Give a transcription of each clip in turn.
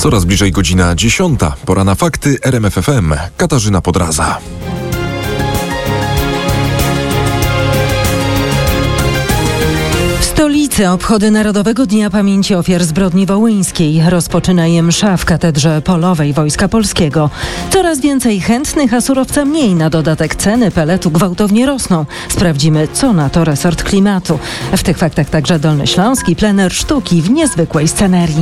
Coraz bliżej godzina 10. Pora na fakty RMF FM. Katarzyna Podraza. W stolicy obchody Narodowego Dnia Pamięci Ofiar Zbrodni Wołyńskiej rozpoczyna je msza w Katedrze Polowej Wojska Polskiego. Coraz więcej chętnych, a surowca mniej. Na dodatek ceny peletu gwałtownie rosną. Sprawdzimy, co na to resort klimatu. W tych faktach także Dolnośląski plener sztuki w niezwykłej scenerii.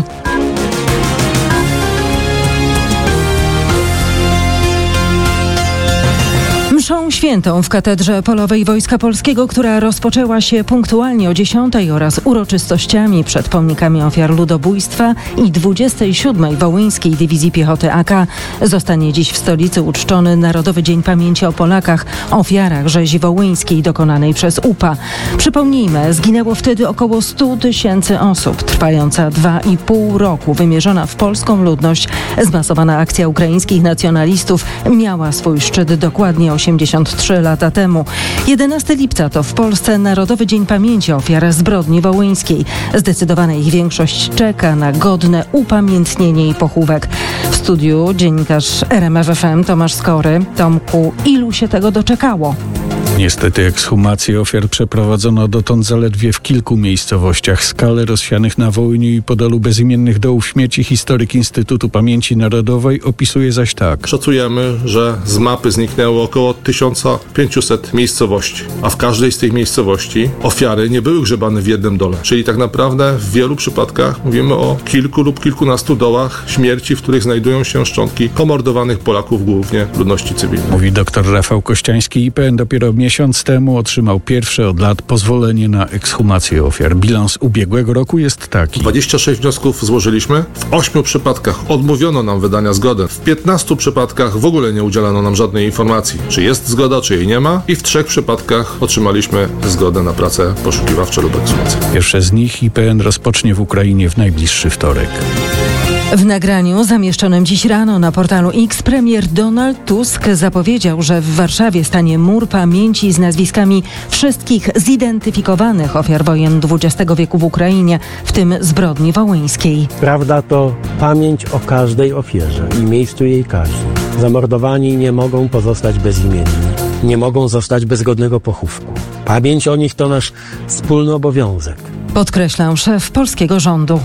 Mszą świętą w Katedrze Polowej Wojska Polskiego, która rozpoczęła się punktualnie o 10 oraz uroczystościami przed pomnikami ofiar ludobójstwa i 27. Wołyńskiej Dywizji Piechoty AK, zostanie dziś w stolicy uczczony Narodowy Dzień Pamięci o Polakach, ofiarach rzezi wołyńskiej dokonanej przez UPA. Przypomnijmy, zginęło wtedy około 100 000 osób. Trwająca 2,5 roku, wymierzona w polską ludność, zmasowana akcja ukraińskich nacjonalistów miała swój szczyt dokładnie 83 lata temu. 11 lipca to w Polsce Narodowy Dzień Pamięci Ofiar Zbrodni Wołyńskiej. Zdecydowana ich większość czeka na godne upamiętnienie i pochówek. W studiu dziennikarz RMF FM Tomasz Skory. Tomku, ilu się tego doczekało? Niestety ekshumację ofiar przeprowadzono dotąd zaledwie w kilku miejscowościach. Skalę rozsianych na Wołyniu i Podolu bezimiennych dołów śmierci historyk Instytutu Pamięci Narodowej opisuje zaś tak. Szacujemy, że z mapy zniknęło około 1500 miejscowości, a w każdej z tych miejscowości ofiary nie były grzebane w jednym dole. Czyli tak naprawdę w wielu przypadkach mówimy o kilku lub kilkunastu dołach śmierci, w których znajdują się szczątki pomordowanych Polaków, głównie ludności cywilnej. Mówi dr Rafał Kościański. IPN dopiero miesiąc temu otrzymał pierwsze od lat pozwolenie na ekshumację ofiar. Bilans ubiegłego roku jest taki. 26 wniosków złożyliśmy. W 8 przypadkach odmówiono nam wydania zgody. W 15 przypadkach w ogóle nie udzielano nam żadnej informacji, czy jest zgoda, czy jej nie ma. I w 3 przypadkach otrzymaliśmy zgodę na pracę poszukiwawcze lub ekshumację. Pierwsze z nich IPN rozpocznie w Ukrainie w najbliższy wtorek. W nagraniu zamieszczonym dziś rano na portalu X premier Donald Tusk zapowiedział, że w Warszawie stanie mur pamięci z nazwiskami wszystkich zidentyfikowanych ofiar wojen XX wieku w Ukrainie, w tym zbrodni wołyńskiej. Prawda to pamięć o każdej ofierze i miejscu jej kaźni. Zamordowani nie mogą pozostać bezimienni, nie mogą zostać bez godnego pochówku. Pamięć o nich to nasz wspólny obowiązek. Podkreślał szef polskiego rządu.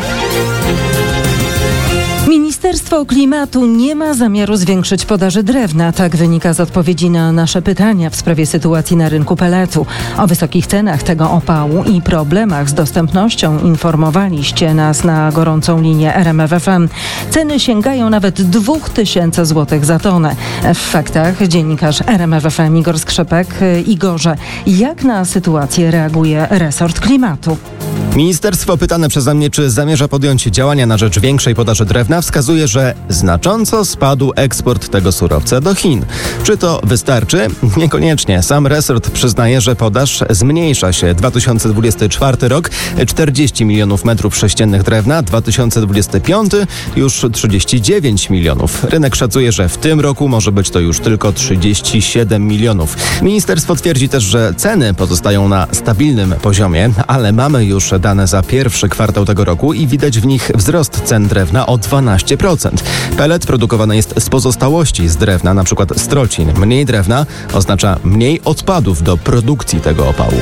Ministerstwo Klimatu nie ma zamiaru zwiększyć podaży drewna. Tak wynika z odpowiedzi na nasze pytania w sprawie sytuacji na rynku peletu. O wysokich cenach tego opału i problemach z dostępnością informowaliście nas na gorącą linię RMF FM. Ceny sięgają nawet 2000 zł za tonę. W faktach dziennikarz RMF FM Igor Skrzypek. Igorze, jak na sytuację reaguje resort klimatu? Ministerstwo pytane przeze mnie, czy zamierza podjąć działania na rzecz większej podaży drewna, wskazuje, że znacząco spadł eksport tego surowca do Chin. Czy to wystarczy? Niekoniecznie. Sam resort przyznaje, że podaż zmniejsza się. 2024 rok 40 milionów metrów sześciennych drewna, 2025 już 39 milionów. Rynek szacuje, że w tym roku może być to już tylko 37 milionów. Ministerstwo twierdzi też, że ceny pozostają na stabilnym poziomie, ale mamy już dane za pierwszy kwartał tego roku i widać w nich wzrost cen drewna o 12%. Pelet produkowany jest z pozostałości z drewna, np. strocin. Mniej drewna oznacza mniej odpadów do produkcji tego opału.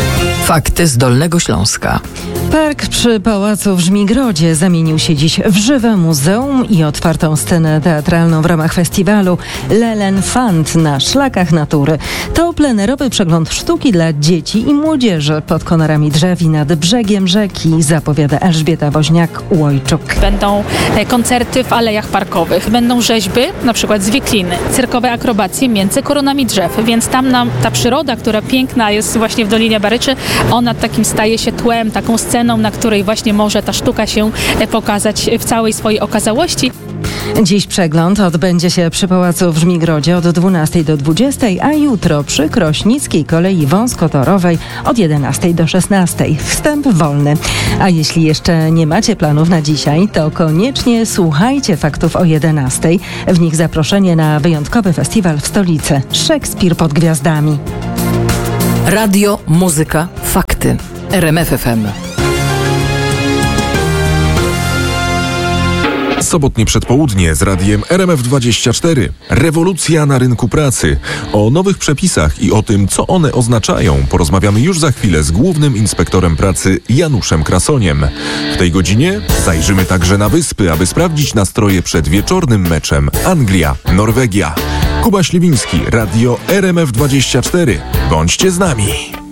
Fakty z Dolnego Śląska. Park przy Pałacu w Żmigrodzie zamienił się dziś w żywe muzeum i otwartą scenę teatralną w ramach festiwalu Lelenfant na szlakach natury. To plenerowy przegląd sztuki dla dzieci i młodzieży pod konarami drzew i nad brzegiem rzeki, zapowiada Elżbieta Woźniak-Łojczuk. Będą koncerty w alejach parkowych, będą rzeźby, na przykład z wikliny, cyrkowe akrobacje między koronami drzew, więc tam ta przyroda, która piękna jest właśnie w Dolinie Baryczy, ona takim staje się tłem, taką sceną, na której właśnie może ta sztuka się pokazać w całej swojej okazałości. Dziś przegląd odbędzie się przy Pałacu w Żmigrodzie od 12 do 20, a jutro przy Krośnickiej Kolei Wąskotorowej od 11 do 16. Wstęp wolny. A jeśli jeszcze nie macie planów na dzisiaj, to koniecznie słuchajcie faktów o 11. W nich zaproszenie na wyjątkowy festiwal w stolicy Szekspir pod gwiazdami. Radio, muzyka, fakty. RMF FM. Sobotnie przedpołudnie z radiem RMF24. Rewolucja na rynku pracy. O nowych przepisach i o tym, co one oznaczają, porozmawiamy już za chwilę z głównym inspektorem pracy Januszem Krasoniem. W tej godzinie zajrzymy także na wyspy, aby sprawdzić nastroje przed wieczornym meczem Anglia-Norwegia. Kuba Śliwiński, radio RMF24. Bądźcie z nami.